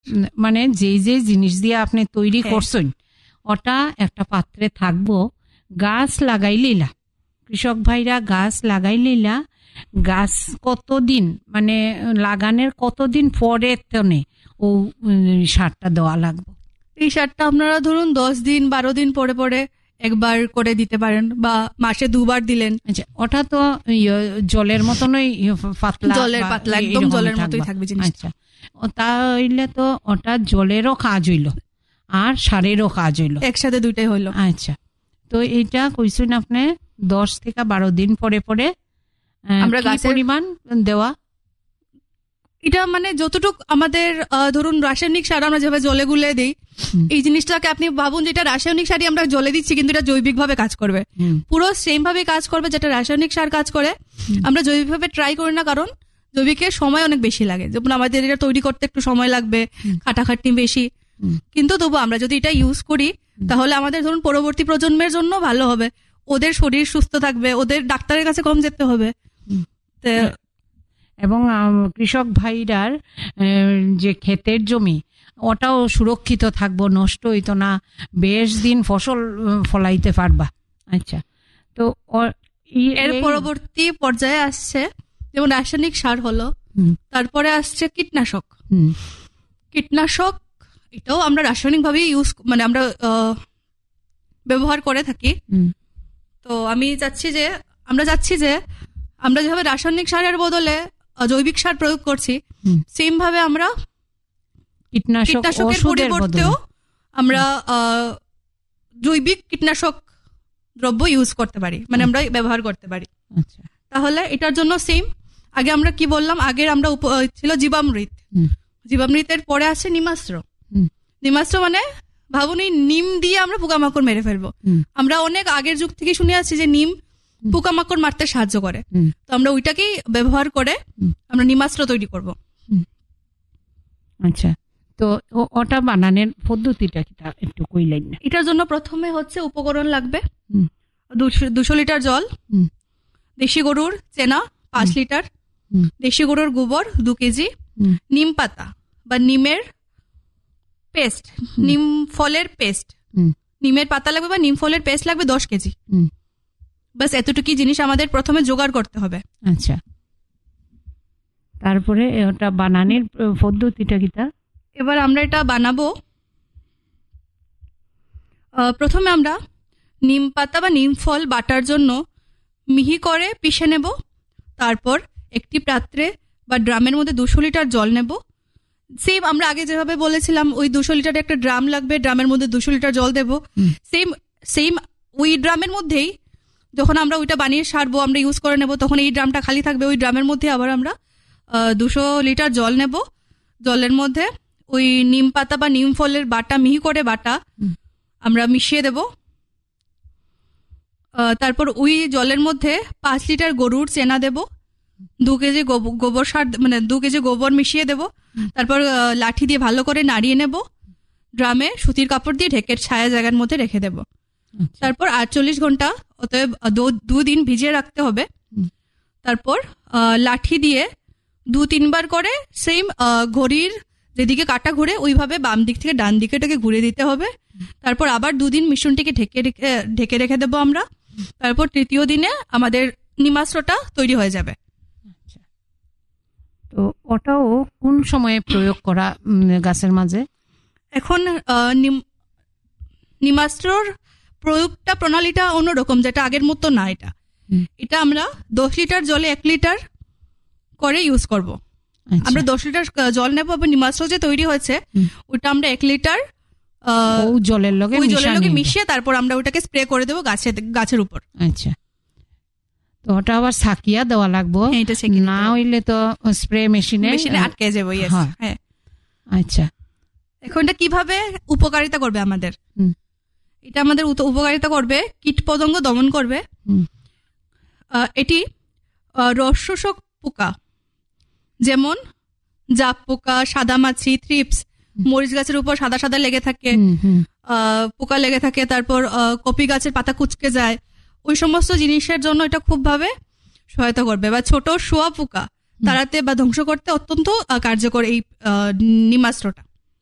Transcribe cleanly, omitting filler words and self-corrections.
মানে যে যে জিনিস দিয়ে আপনি তৈরি করছেন ওটা একটা পাত্রে থাকবো। গাছ লাগাইলিলা, কৃষক ভাইরা গাছ লাগাইলিলা, গাছ কতদিন মানে লাগানোর কতদিন পরে তনে ও সারটা দেওয়া লাগবে? এই সারটা আপনারা ধরুন 10 দিন 12 দিন পরে পরে একবার করে দিতে পারেন, বা মাসে 2 বার দিলেন। আচ্ছা, ওটা তো জলের মতনই পাতলা, একদম জলের মতোই থাকবে জিনিস। আচ্ছা, তাইলে তো ওটা জলেরও কাজ হইল আর সারেরও কাজ হইল, একসাথে দুইটাই হইল। আচ্ছা, তো এইটা কইছেন আপনি 10 থেকে 12 দিন পরে পরে আমরা গাছের পরিমাণ দেওয়া, এটা মানে যতটুক আমাদের ধরুন রাসায়নিক সার আমরা যেভাবে জলে গুলে দিই, এই জিনিসটাকে আপনি ভাবুন যেটা রাসায়নিক সারই আমরা জলে দিচ্ছি, কিন্তু এটা জৈবিক ভাবে কাজ করবে, পুরো সেম ভাবে কাজ করবে যেটা রাসায়নিক সার কাজ করে। আমরা জৈবিক ভাবে ট্রাই করি না, কারণ জৈবিকের সময় অনেক বেশি লাগে, যেমন আমাদের এটা তৈরি করতে একটু সময় লাগবে, খাটাখাটনি বেশি, কিন্তু তবু আমরা যদি এটা ইউজ করি তাহলে আমাদের ধরুন পরবর্তী প্রজন্মের জন্য ভালো হবে, ওদের শরীর সুস্থ থাকবে, ওদের ডাক্তারের কাছে কম যেতে হবে। এবং কৃষক ভাইরার যে ক্ষেতের জমি ওটাও সুরক্ষিত থাকবো, নষ্ট হইতো না, বেশ দিন ফসল ফলাইতে পারবা। আচ্ছা, তো এর পরবর্তী পর্যায়ে আসছে যেমন রাসায়নিক সার হলো, তারপরে আসছে কীটনাশক। কীটনাশক এটাও আমরা রাসায়নিক ভাবে মানে আমরা ব্যবহার করে থাকি। তো আমরা চাচ্ছি যে আমরা যেভাবে রাসায়নিক সারের বদলে জৈবিক সার প্রয়োগ করছি, সেম ভাবে আমরা কীটনাশকের পরিবর্তেও আমরা জৈবিক কীটনাশক দ্রব্য ইউজ করতে পারি, মানে আমরা ব্যবহার করতে পারি। তাহলে এটার জন্য সেম, আগে আমরা কি বললাম, আগের আমরা ছিল জীবামৃত, জীবামৃতের পরে আসছে নিমাস্ত্র। নিমাস্ত্র মানে ভাবুন এই নিম দিয়ে আমরা পোকামাকড় মেরে ফেলবো। আমরা অনেক আগের যুগ থেকে শুনে আসছি যে নিম পোকামাকড় মারতে সাহায্য করে, তো আমরা ওইটাকেই ব্যবহার করে আমরা নিমাস্ত্র তৈরি করব। আচ্ছা, তো ওটা বানানোর পদ্ধতিটা একটু কইলেন না? এটার জন্য প্রথমে হচ্ছে উপকরণ লাগবে 200 লিটার জল, দেশি গরুর চেনা 5 লিটার, দেশি গরুর গোবর 2 কেজি, নিম পাতা বা নিমের পেস্ট, নিম ফলের পেস্ট, নিমের পাতা লাগবে বা নিম ফলের পেস্ট লাগবে 10 কেজি। বাস এতটুকুই জিনিস আমাদের প্রথমে জোগাড় করতে হবে। আচ্ছা, তারপরে ওটা বানানোর পদ্ধতিটা কি? এবার আমরা এটা বানাবো। প্রথমে আমরা নিম পাতা বা নিম ফল বাটার জন্য মিহি করে পিষে নেব। তারপর একটি পাত্রে বা ড্রামের মধ্যে 200 লিটার জল নেব। সেম আমরা আগে যেভাবে বলেছিলাম, ওই 200 লিটার একটা ড্রাম লাগবে, ড্রামের মধ্যে 200 লিটার জল দেব। সেম ওই ড্রামের মধ্যেই যখন আমরা ওইটা বানিয়ে সারবো, আমরা ইউজ করে নেব, তখন এই ড্রামটা খালি থাকবে, ওই ড্রামের মধ্যে আবার আমরা 200 লিটার জল নেব। জলের মধ্যে ওই নিম পাতা বা নিম ফলের বাটা, মিহি করে বাটা আমরা মিশিয়ে দেব। তারপর ওই জলের মধ্যে 5 লিটার গরুর চেনা দেব, 2 কেজি গোবর সার মানে 2 কেজি গোবর মিশিয়ে দেব। তারপর লাঠি দিয়ে ভালো করে নাড়িয়ে নেব, ড্রামে সুতির কাপড় দিয়ে ঢেকে ছায়া জায়গার মধ্যে রেখে দেব। তারপর 48 ঘন্টা, অতএব 2 দিন ভিজিয়ে রাখতে হবে। তারপর লাঠি দিয়ে 2-3 বার করে সেম ঘড়ির যেদিকে কাটা ঘুরে ওইভাবে বাম দিক থেকে ডান দিকে এটাকে ঘুরে দিতে হবে। তারপর আবার 2 দিন মিশ্রণটিকে ঢেকে রেখে দেবো আমরা। তারপর তৃতীয় দিনে আমাদের নিমাস্ত্রটা তৈরি হয়ে যাবে। তো ওটাও কোন সময়ে প্রয়োগ করা গাছের মাঝে? এখন নিমাস্ত্রর প্রয়োগটা প্রণালীটা অন্যরকম, যেটা আগের মতো না। এটা আমরা 10 লিটার জলে 1 লিটার করে ইউজ করব। আমরা 10 লিটার জল নেব এবং নিমাস্ত্র যে তৈরি হয়েছে ওটা আমরা 1 লিটার জলের লগে মিশিয়ে তারপর আমরা ওটাকে স্প্রে করে দেবো গাছের উপর। আচ্ছা, তো ওটা আবার ছাকিয়া দেওয়া লাগবে, না হইলে তো স্প্রে মেশিনে আটকে যাবে। হ্যাঁ, আচ্ছা। এখন এটা কিভাবে উপকারিতা করবে আমাদের? এটা আমাদের উপকারিতা করবে, কীটপতঙ্গ দমন করবে। এটি রস শোষক পোকা যেমন জাপ পোকা, সাদামাছি, থ্রিপস, মরিচ গাছের উপর সাদা সাদা লেগে থাকে, পোকা লেগে থাকে, তারপর কপি গাছের পাতা কুচকে যায়, ওই সমস্ত জিনিসের জন্য এটা খুব ভাবে সহায়তা করবে। বা ছোট শোয়া পোকা তাড়াতে বা ধ্বংস করতে অত্যন্ত কার্যকর এই নিমাস্ত্রটা।